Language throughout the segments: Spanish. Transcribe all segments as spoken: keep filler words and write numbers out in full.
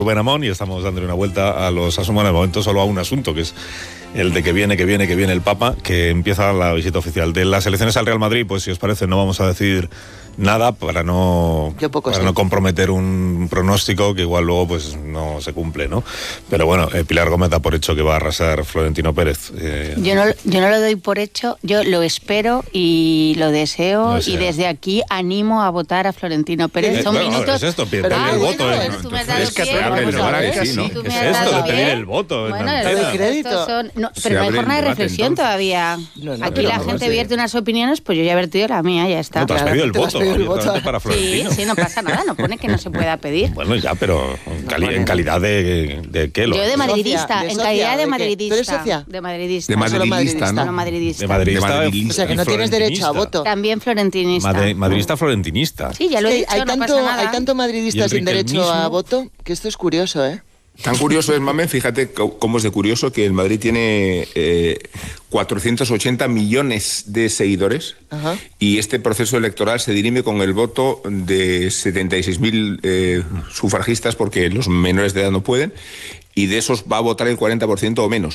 Rubén Amón y estamos dándole una vuelta a los asuntos. De momento solo a un asunto, que es el de que viene, que viene, que viene el Papa, que empieza la visita oficial. De las elecciones al Real Madrid, pues si os parece, no vamos a decir nada para no para sí. no comprometer un pronóstico que igual luego pues no se cumple, ¿no? Pero bueno, eh, Pilar Gómez da por hecho que va a arrasar Florentino Pérez. Eh, yo no yo no lo doy por hecho, yo lo espero y lo deseo, No deseo. y desde aquí animo a votar a Florentino Pérez. Eh, Son bueno, minutos. Es esto, pedir el Ah, voto. bueno, ¿eh? es- tú me has Entonces, dado es que pie, se abre el vamos a debate, ver, sí, ¿no? tú ¿Qué me es has esto dado de pedir pie. el voto? en Bueno, antena? estos- crédito. estos son- no, Se pero abre mejor el no hay debate, reflexión entonces. todavía. No, no, Aquí pero la no, gente sí. vierte unas opiniones, pues yo ya he vertido la mía, ya está. No, tú has Claro, pedido el te has voto, pedido el voto. abiertamente para Sí, Florentino. sí, no pasa nada, no pone que no se pueda pedir. Bueno, ya, pero en, cali- pone en nada. calidad de, de qué lo Yo de haces? madridista, Socia, de en socia, calidad ¿de de qué? madridista. ¿Tú eres socia? De madridista. De madridista, Solo ¿no? madridista. De madridista, De madridista. O sea, que no tienes derecho a voto. También florentinista. Madri- madridista florentinista. Sí, ya lo Es he que dicho, hay, no tanto, pasa nada. hay tanto Y madridista el sin derecho a riquelmismo. voto que esto es curioso, ¿eh? Tan curioso es, Mamen, fíjate co- cómo es de curioso que el Madrid tiene eh, cuatrocientos ochenta millones de seguidores. Ajá. Y este proceso electoral se dirime con el voto de setenta y seis mil eh, sufragistas, porque los menores de edad no pueden, y de esos va a votar el cuarenta por ciento o menos.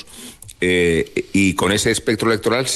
Eh, y con ese espectro electoral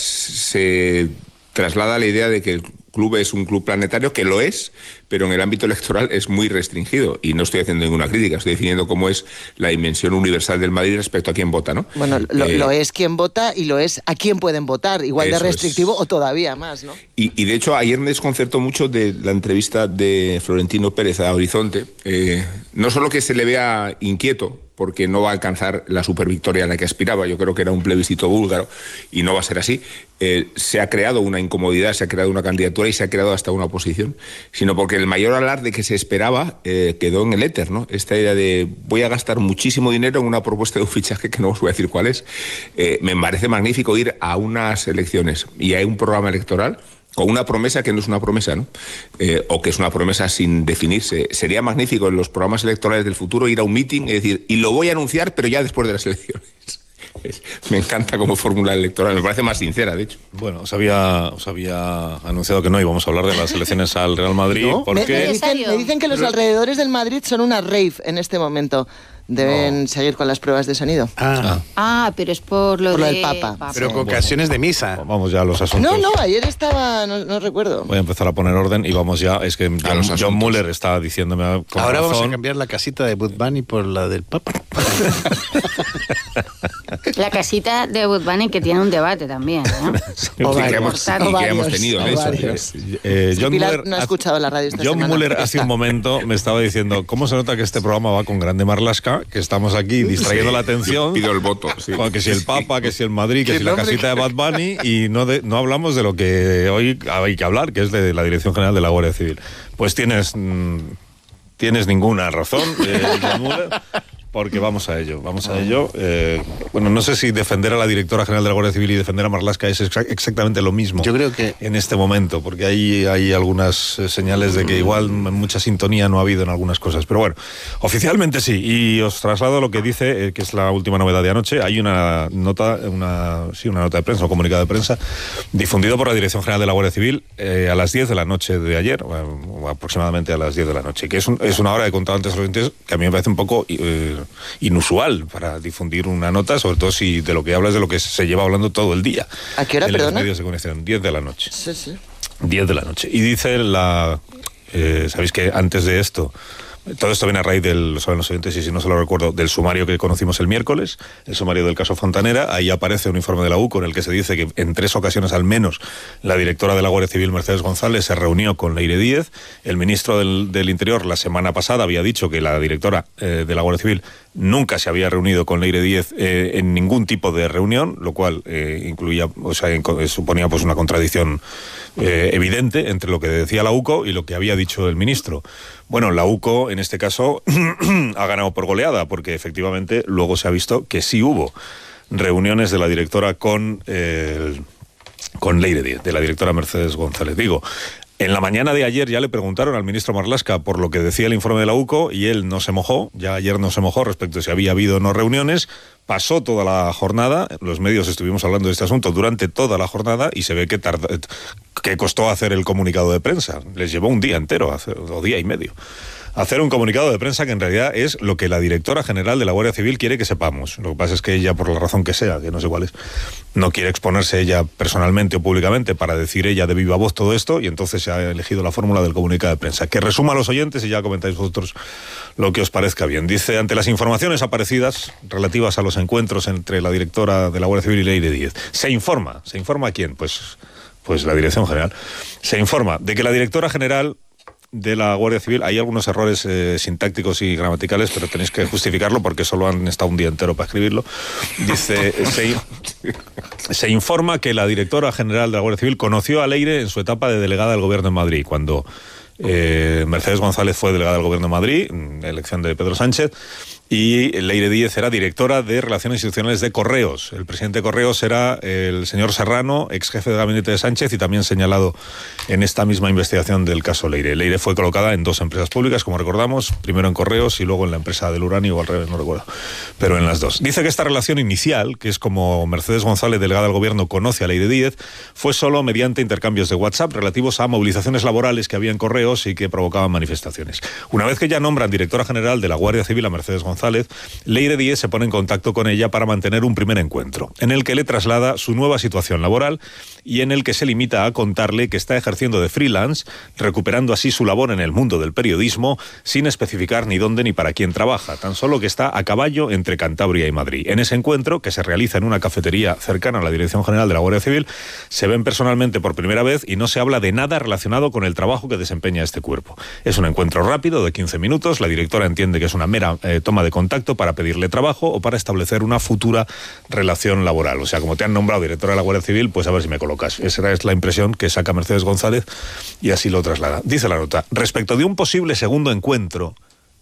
se traslada la idea de que el club es un club planetario, que lo es, pero en el ámbito electoral es muy restringido. Y no estoy haciendo ninguna crítica, estoy definiendo cómo es la dimensión universal del Madrid respecto a quién vota, ¿no? Bueno, lo, Eh, lo es quien vota y lo es a quién pueden votar, igual de Eso es. restrictivo o todavía más, ¿no? Y, y de hecho ayer me desconcertó mucho de la entrevista de Florentino Pérez a Horizonte. Eh, no solo que se le vea inquieto porque no va a alcanzar la supervictoria a la que aspiraba, yo creo que era un plebiscito búlgaro y no va a ser así, eh, se ha creado una incomodidad, se ha creado una candidatura y se ha creado hasta una oposición, sino porque el mayor alarde que se esperaba eh, quedó en el éter, ¿no? Esta idea de voy a gastar muchísimo dinero en una propuesta de un fichaje que no os voy a decir cuál es. Eh, me parece magnífico ir a unas elecciones y hay un programa electoral con una promesa que no es una promesa, ¿no? Eh, o que es una promesa sin definirse. Sería magnífico en los programas electorales del futuro ir a un meeting y decir, y lo voy a anunciar, pero ya después de las elecciones. Es- me encanta como fórmula electoral, me parece más sincera, de hecho. Bueno, os había, os había anunciado que no íbamos a hablar de las elecciones al Real Madrid, ¿No? Me, me porque... dicen, ¿Necesario? me dicen que los alrededores del Madrid son una rave en este momento. Deben seguir con las pruebas de sonido. Ah, Ah, pero es por lo, Por lo de del Papa. pero Sí. con ocasiones de misa. Vamos ya a los asuntos. No, no, ayer estaba, no, no recuerdo. Voy a empezar a poner orden y vamos ya. Es que John, los John asuntos. Muller está diciéndome con Ahora vamos a razón. cambiar la casita de Bud Bunny por la del Papa. La casita de Bud Bunny, que tiene un debate también, ¿no? Y O que varios, hemos, o y que hemos varios, tenido o en eso. varios. Eh, Sí, John Pilar Muller no ha hace- escuchado la radio esta John semana, Muller pero hace está. un momento me estaba diciendo cómo se nota que este programa va con grande marlasca, que estamos aquí distrayendo la atención. Pido el voto, sí. Con que si el Papa, que si el Madrid, que Qué si la nombre, casita de Bad Bunny, y no, de- no hablamos de lo que hoy hay que hablar, que es de la Dirección General de la Guardia Civil. Pues tienes, mm, tienes ninguna razón, eh, John Muller, porque vamos a ello, vamos a ello. Eh, bueno, no sé si defender a la Directora General de la Guardia Civil y defender a Marlaska es exa- exactamente lo mismo. Yo creo que- En este momento, porque hay, hay algunas eh, señales de que igual mucha sintonía no ha habido en algunas cosas. Pero bueno, oficialmente sí. Y os traslado lo que dice, eh, que es la última novedad de anoche. Hay una nota, una, sí, una nota de prensa, un comunicado de prensa, difundido por la Dirección General de la Guardia Civil eh, a las diez de la noche de ayer, o, o aproximadamente a las diez de la noche, que es, un- es una hora de contado antes de los oyentes que a mí me parece un poco eh, inusual para difundir una nota, sobre todo si de lo que hablas es de lo que se lleva hablando todo el día. ¿A qué hora, en los perdona? medios de comunicación, diez de la noche. Sí, sí. diez de la noche. Y dice la... eh, Sabéis que antes de esto... Todo esto viene a raíz del, lo saben los oyentes y si no se lo recuerdo, del sumario que conocimos el miércoles, el sumario del caso Fontanera. Ahí aparece un informe de la U C O en el que se dice que en tres ocasiones al menos la directora de la Guardia Civil, Mercedes González, se reunió con Leire Díez. El ministro del, del Interior la semana pasada había dicho que la directora eh, de la Guardia Civil nunca se había reunido con Leire Díez eh, en ningún tipo de reunión, lo cual eh, incluía, o sea, en, suponía pues una contradicción eh, evidente entre lo que decía la U C O y lo que había dicho el ministro. Bueno, la U C O en este caso ha ganado por goleada, porque efectivamente luego se ha visto que sí hubo reuniones de la directora con, eh, con Leire Díez, de la directora Mercedes González. Digo, en la mañana de ayer ya le preguntaron al ministro Marlaska por lo que decía el informe de la U C O y él no se mojó, ya ayer no se mojó respecto a si había habido o no reuniones. Pasó toda la jornada, los medios estuvimos hablando de este asunto durante toda la jornada y se ve que, tardó, que costó hacer el comunicado de prensa. Les llevó un día entero, o día y medio, hacer un comunicado de prensa que en realidad es lo que la directora general de la Guardia Civil quiere que sepamos. Lo que pasa es que ella, por la razón que sea, que no sé cuál es, no quiere exponerse ella personalmente o públicamente para decir ella de viva voz todo esto, y entonces se ha elegido la fórmula del comunicado de prensa. Que resuma a los oyentes y ya comentáis vosotros lo que os parezca bien. Dice, ante las informaciones aparecidas relativas a los encuentros entre la directora de la Guardia Civil y Leire Díez, se informa, ¿se informa a quién? Pues, pues la Dirección General. Se informa de que la directora general de la Guardia Civil, hay algunos errores eh, sintácticos y gramaticales, pero tenéis que justificarlo porque solo han estado un día entero para escribirlo. Dice, se, se informa que la directora general de la Guardia Civil conoció a Leire en su etapa de delegada del Gobierno en Madrid, cuando eh, Mercedes González fue delegada del Gobierno de Madrid, en elección de Pedro Sánchez, y Leire Díez era directora de Relaciones Institucionales de Correos. El presidente de Correos era el señor Serrano, ex jefe de gabinete de Sánchez y también señalado en esta misma investigación del caso Leire. Leire fue colocada en dos empresas públicas, como recordamos, primero en Correos y luego en la empresa del uranio, o al revés, no recuerdo, pero en las dos. Dice que esta relación inicial, que es como Mercedes González, delegada del Gobierno, conoce a Leire Díez, fue solo mediante intercambios de WhatsApp relativos a movilizaciones laborales que había en Correos y que provocaban manifestaciones. Una vez que ya nombran directora general de la Guardia Civil a Mercedes González, Leire Díez se pone en contacto con ella para mantener un primer encuentro, en el que le traslada su nueva situación laboral y en el que se limita a contarle que está ejerciendo de freelance, recuperando así su labor en el mundo del periodismo, sin especificar ni dónde ni para quién trabaja, tan solo que está a caballo entre Cantabria y Madrid. En ese encuentro, que se realiza en una cafetería cercana a la Dirección General de la Guardia Civil, se ven personalmente por primera vez y no se habla de nada relacionado con el trabajo que desempeña este cuerpo. Es un encuentro rápido de quince minutos, la directora entiende que es una mera eh, toma de contacto para pedirle trabajo o para establecer una futura relación laboral. O sea, como te han nombrado directora de la Guardia Civil, pues a ver si me colocas. Esa es la impresión que saca Mercedes González y así lo traslada. Dice la nota, respecto de un posible segundo encuentro,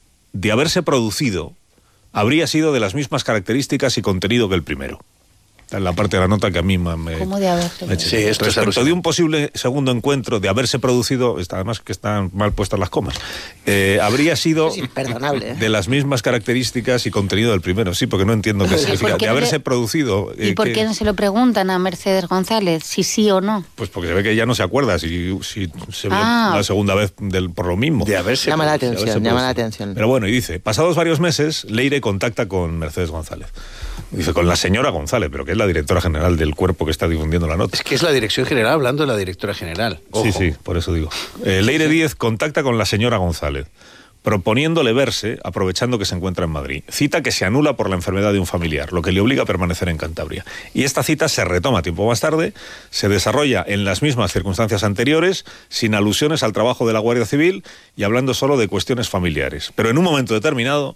de haberse producido, habría sido de las mismas características y contenido que el primero. En la parte de la nota que a mí me... ¿Cómo de haberse me Sí, esto es respecto de un posible segundo encuentro, de haberse producido, está, además que están mal puestas las comas, eh, habría sido Es imperdonable, ¿eh? de las mismas características y contenido del primero. Sí, porque no entiendo qué significa. qué De no haberse le- producido... eh, ¿Y por que- qué no se lo preguntan a Mercedes González, si sí o no? Pues porque se ve que ella no se acuerda si, si se vio Ah. la segunda vez del, por lo mismo. De haberse Llama la De haberse atención, llama la producido. atención. Pero bueno, y dice, pasados varios meses, Leire contacta con Mercedes González. Dice, con la señora González, pero que es la directora general del cuerpo que está difundiendo la nota. Es que es la dirección general hablando de la directora general. Ojo. Sí, sí, por eso digo. Eh, Leire Díez contacta con la señora González, proponiéndole verse, aprovechando que se encuentra en Madrid. Cita que se anula por la enfermedad de un familiar, lo que le obliga a permanecer en Cantabria. Y esta cita se retoma tiempo más tarde, se desarrolla en las mismas circunstancias anteriores, sin alusiones al trabajo de la Guardia Civil y hablando solo de cuestiones familiares. Pero en un momento determinado,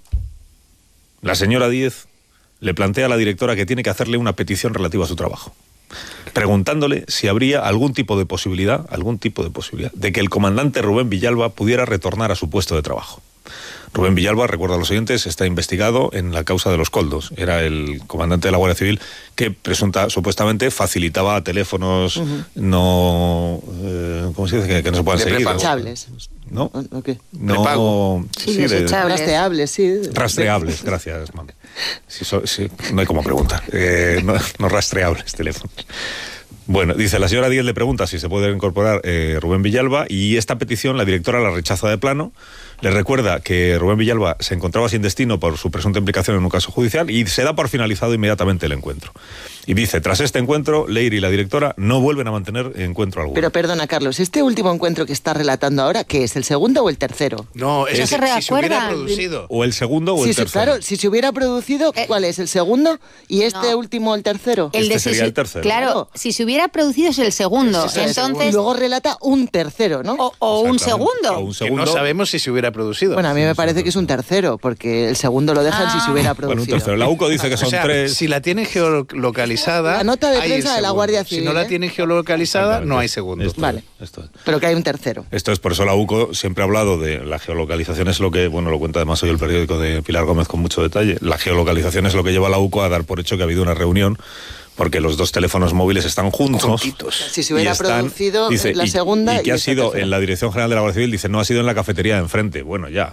la señora Díez le plantea a la directora que tiene que hacerle una petición relativa a su trabajo, preguntándole si habría algún tipo de posibilidad, algún tipo de posibilidad, de que el comandante Rubén Villalba pudiera retornar a su puesto de trabajo. Rubén Villalba, recuerdo a los oyentes, está investigado en la causa de los Coldos. Era el comandante de la Guardia Civil que presunta, supuestamente facilitaba teléfonos uh-huh. no... Eh, ¿Cómo se dice? Que, que no se puedan seguir. Desechables. ¿No? ¿O qué? No... Sí, sí, de- desechables. Rastreables, sí. Rastreables, gracias, mami. Sí, so- sí, no hay cómo preguntar. Eh, no, no rastreables teléfonos. Bueno, dice, la señora Díez le pregunta si se puede incorporar eh, Rubén Villalba y esta petición la directora la rechaza de plano. Le recuerda que Rubén Villalba se encontraba sin destino por su presunta implicación en un caso judicial y se da por finalizado inmediatamente el encuentro. Y dice, tras este encuentro, Leire y la directora no vuelven a mantener encuentro alguno. Pero perdona, Carlos, ¿este último encuentro que está relatando ahora, qué es, el segundo o el tercero? No, es ¿No se si se hubiera recuerdan? producido. O el segundo o Sí, el sí, tercero. claro, si se hubiera producido, Eh, ¿cuál es? ¿El segundo? ¿Y este no. último el tercero? El Este de sería si- el tercero. Claro, si se hubiera producido es el segundo. Ese es el segundo. Y Entonces, luego relata un tercero, ¿no? o, o un Exactamente. segundo. O un Que segundo. no sabemos si se hubiera producido. Bueno, a mí me parece que es un tercero, porque el segundo lo dejan Ah. si se hubiera Bueno, un producido. tercero. La UCO dice que O son sea, tres. si la tienen geolocalizada... La nota de hay prensa el de la segundo. Guardia Civil, Si no la ¿eh? tienen geolocalizada, no hay segundo. Esto es, Vale. esto es. Pero que hay un tercero. Esto es, por eso la UCO siempre ha hablado de la geolocalización, es lo que, bueno, lo cuenta además hoy el periódico de Pilar Gómez con mucho detalle. La geolocalización es lo que lleva a la UCO a dar por hecho que ha habido una reunión, porque los dos teléfonos móviles están juntos. Juntitos. Si se hubiera y están- producido la y- segunda Y que y ha esta sido tercera. en la Dirección General de la Guardia Civil, dice, no ha sido en la cafetería de enfrente. Bueno, ya.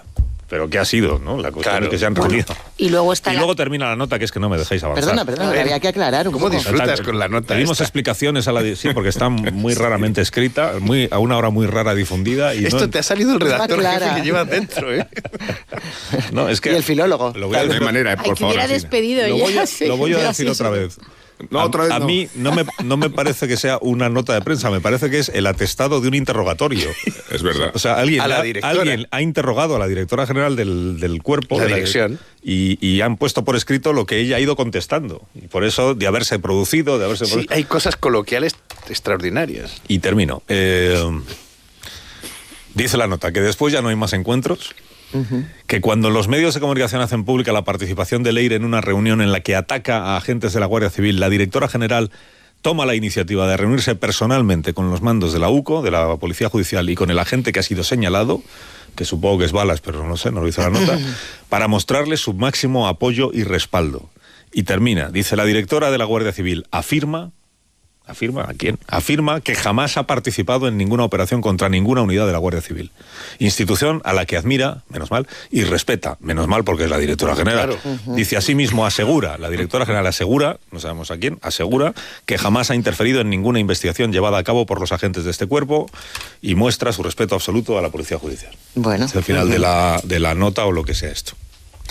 pero ¿qué ha sido? ¿no? La cuestión Claro. es que se han reunido. Bueno, y luego está y la- luego termina la nota, que es que no me dejáis avanzar. Perdona, perdona, que había que aclarar un ¿Cómo poco. disfrutas con la nota Pedimos esta? explicaciones a la... di- Sí, porque está muy raramente escrita, muy, a una hora muy rara difundida. Y Esto no, te ha salido el redactor clara. jefe que llevas dentro, ¿eh? no, es que Y el filólogo. Lo voy a De decir, manera, Ay, por que favor. hubiera así. despedido lo ya. voy a, sí, lo voy a pero decir sí, otra sí. vez. No, a, otra vez a no. mí no me, no me parece que sea una nota de prensa, me parece que es el atestado de un interrogatorio. Es verdad. O sea, alguien, A la ha- directora. alguien ha interrogado a la directora general del, del cuerpo. La de dirección. y, y han puesto por escrito lo que ella ha ido contestando. Y por eso, de haberse producido, de haberse Sí, producido... hay cosas coloquiales extraordinarias. Y termino. Eh, dice la nota que después ya no hay más encuentros, que cuando los medios de comunicación hacen pública la participación de Leire en una reunión en la que ataca a agentes de la Guardia Civil, la directora general toma la iniciativa de reunirse personalmente con los mandos de la U C O, de la Policía Judicial, y con el agente que ha sido señalado, que supongo que es Balas, pero no sé, no lo dice la nota, para mostrarle su máximo apoyo y respaldo. Y termina, dice la directora de la Guardia Civil, afirma... ¿Afirma? ¿A quién? Afirma que jamás ha participado en ninguna operación contra ninguna unidad de la Guardia Civil. Institución a la que admira, menos mal, y respeta, menos mal porque es la directora general. Claro. Dice asimismo, asegura, la directora general asegura, no sabemos a quién, asegura que jamás ha interferido en ninguna investigación llevada a cabo por los agentes de este cuerpo y muestra su respeto absoluto a la Policía Judicial. Bueno. Es el final de la, de la nota o lo que sea esto.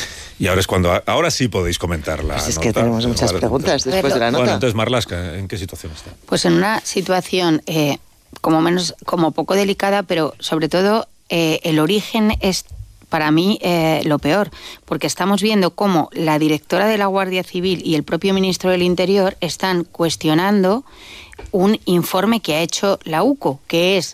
Y ahora es cuando... Ahora sí podéis comentarla. Pues es que tenemos muchas preguntas después de la nota. Bueno, entonces, Marlaska, ¿en qué situación está? Pues en una situación eh, como menos, como poco delicada, pero sobre todo eh, el origen es para mí eh, lo peor, porque estamos viendo cómo la directora de la Guardia Civil y el propio ministro del Interior están cuestionando un informe que ha hecho la U C O, que es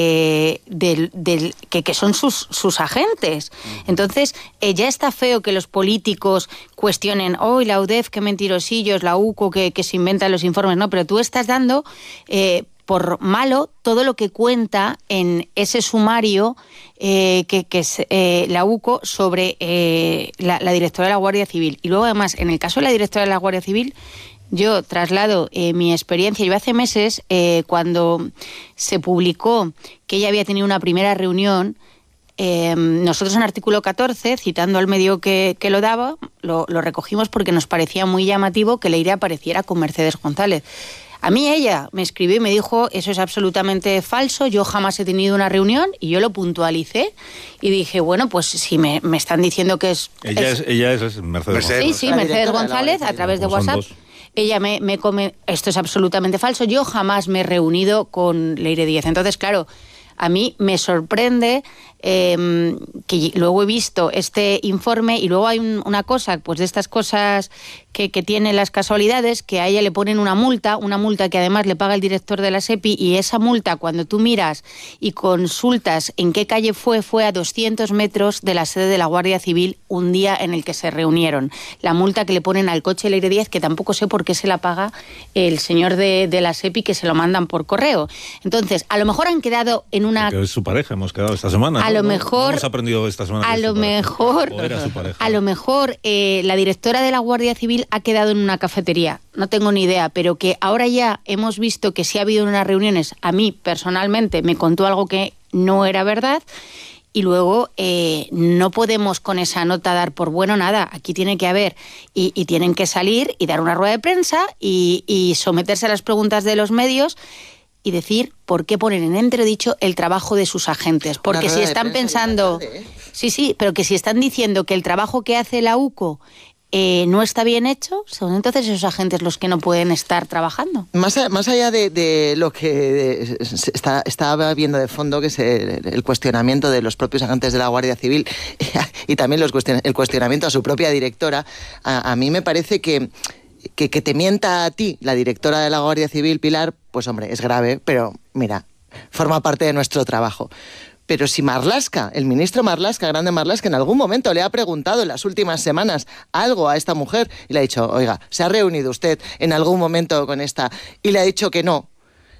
Eh, del, del, que, que son sus, sus agentes. Entonces, eh, ya está feo que los políticos cuestionen, hoy oh, la U D E F, qué mentirosillos, la U C O, que, que se inventan los informes, no, pero tú estás dando eh, por malo todo lo que cuenta en ese sumario eh, que, que es eh, la U C O sobre eh, la, la directora de la Guardia Civil. Y luego, además, en el caso de la directora de la Guardia Civil, yo traslado eh, mi experiencia. Yo hace meses, eh, cuando se publicó que ella había tenido una primera reunión, eh, nosotros en artículo catorce, citando al medio que, que lo daba, lo, lo recogimos porque nos parecía muy llamativo que Leire apareciera con Mercedes González. A mí ella me escribió y me dijo, eso es absolutamente falso, yo jamás he tenido una reunión, y yo lo puntualicé y dije, bueno, pues si me, me están diciendo que es... Ella es, ella es, es Mercedes Mercedes. Sí, González. sí, La Mercedes directora de la González, Guardia a través de Civil. Son WhatsApp. dos. Ella me, me come... Esto es absolutamente falso. Yo jamás me he reunido con Leire Díez. Entonces, claro, a mí me sorprende eh, que luego he visto este informe y luego hay un, una cosa, pues de estas cosas que, que tienen las casualidades, que a ella le ponen una multa, una multa que además le paga el director de la SEPI, y esa multa, cuando tú miras y consultas en qué calle fue, fue a doscientos metros de la sede de la Guardia Civil un día en el que se reunieron. La multa que le ponen al coche Leire Díez, que tampoco sé por qué se la paga el señor de, de la SEPI, que se lo mandan por correo. Entonces, a lo mejor han quedado en una... Que es su pareja, hemos quedado esta semana. A ¿no? lo No- mejor- no hemos aprendido esta semana. A que es lo su pareja. mejor, O era su pareja. a lo mejor eh, la directora de la Guardia Civil ha quedado en una cafetería, no tengo ni idea, pero que ahora ya hemos visto que sí ha habido unas reuniones. A mí personalmente me contó algo que no era verdad, y luego eh, no podemos con esa nota dar por bueno nada. Aquí tiene que haber, y, y tienen que salir y dar una rueda de prensa y, y someterse a las preguntas de los medios y decir por qué ponen en entredicho el trabajo de sus agentes. Porque Una si rueda de están prensa pensando... bien tarde, ¿eh? Sí, sí, pero que si están diciendo que el trabajo que hace la U C O eh, no está bien hecho, son entonces esos agentes los que no pueden estar trabajando. Más, a- más allá de, de lo que se está, estaba viendo de fondo, que es el, el cuestionamiento de los propios agentes de la Guardia Civil y también los cuestion, el cuestionamiento a su propia directora, a, a mí me parece que, que, que te mienta a ti la directora de la Guardia Civil, Pilar, pues hombre, es grave, pero mira, forma parte de nuestro trabajo. Pero si Marlaska, el ministro Marlaska, Grande Marlaska, en algún momento le ha preguntado en las últimas semanas algo a esta mujer y le ha dicho, oiga, ¿se ha reunido usted en algún momento con esta? Y le ha dicho que no.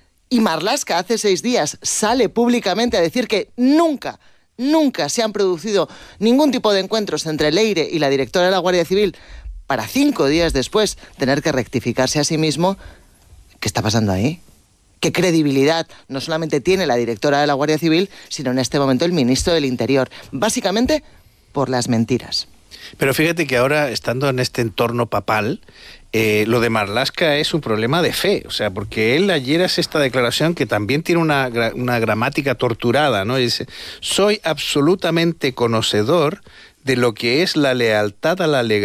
Y Marlaska hace seis días sale públicamente a decir que nunca, nunca se han producido ningún tipo de encuentros entre Leire y la directora de la Guardia Civil, para cinco días después tener que rectificarse a sí mismo. ¿Qué está pasando ahí? ¿Qué credibilidad no solamente tiene la directora de la Guardia Civil, sino en este momento el ministro del Interior? Básicamente por las mentiras. Pero fíjate que ahora, estando en este entorno papal, eh, lo de Marlaska es un problema de fe, o sea, porque él ayer hace esta declaración que también tiene una, una gramática torturada, ¿no? Y dice, soy absolutamente conocedor de lo que es la lealtad a la legalidad